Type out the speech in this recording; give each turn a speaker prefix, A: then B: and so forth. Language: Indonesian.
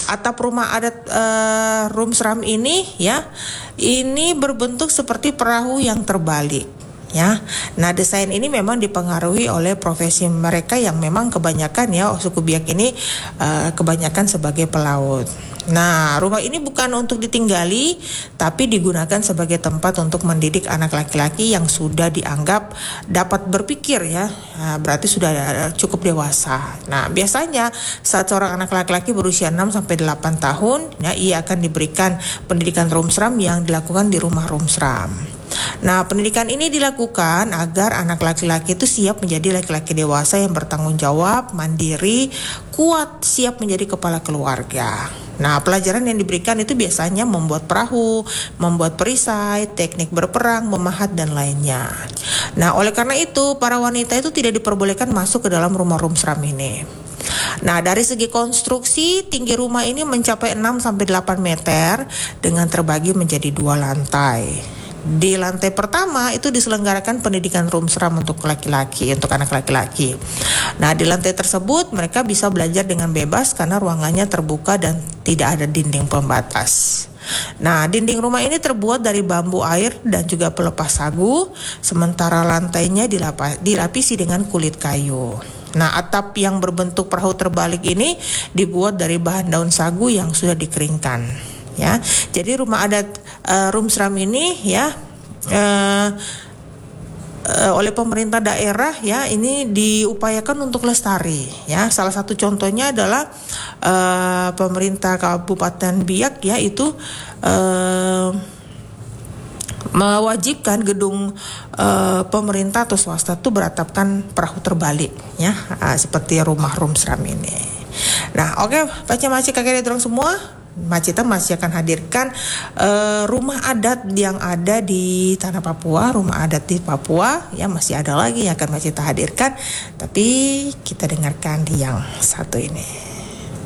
A: atap rumah adat Rumsram ini ya, ini berbentuk seperti perahu yang terbalik. Ya, nah desain ini memang dipengaruhi oleh profesi mereka yang memang kebanyakan ya suku Biak ini kebanyakan sebagai pelaut. Nah, rumah ini bukan untuk ditinggali, tapi digunakan sebagai tempat untuk mendidik anak laki-laki yang sudah dianggap dapat berpikir ya, berarti sudah cukup dewasa. Nah, biasanya saat seorang anak laki-laki berusia 6-8 tahun, ya, ia akan diberikan pendidikan Rumsram yang dilakukan di rumah Rumsram. Nah, pendidikan ini dilakukan agar anak laki-laki itu siap menjadi laki-laki dewasa yang bertanggung jawab, mandiri, kuat, siap menjadi kepala keluarga. Nah, pelajaran yang diberikan itu biasanya membuat perahu, membuat perisai, teknik berperang, memahat, dan lainnya. Nah, oleh karena itu, para wanita itu tidak diperbolehkan masuk ke dalam rumah Rumsram ini. Nah, dari segi konstruksi, tinggi rumah ini mencapai 6-8 meter dengan terbagi menjadi 2 lantai. Di lantai pertama itu diselenggarakan pendidikan Rumsram untuk laki-laki, untuk anak laki-laki. Nah, di lantai tersebut mereka bisa belajar dengan bebas karena ruangannya terbuka dan tidak ada dinding pembatas. Nah, dinding rumah ini terbuat dari bambu air dan juga pelepas sagu, sementara lantainya dilapisi dengan kulit kayu. Nah, atap yang berbentuk perahu terbalik ini dibuat dari bahan daun sagu yang sudah dikeringkan. Ya, jadi rumah adat Rumsram ini ya oleh pemerintah daerah ya ini diupayakan untuk lestari ya. Salah satu contohnya adalah pemerintah Kabupaten Biak ya itu mewajibkan gedung pemerintah atau swasta itu beratapkan perahu terbalik ya, seperti rumah Rumsram ini. Nah, oke, Pace-mace kakek dorong semua. Macita masih akan hadirkan rumah adat yang ada di tanah Papua, rumah adat di Papua ya, masih ada lagi yang akan Macita hadirkan, tapi kita dengarkan di yang satu ini.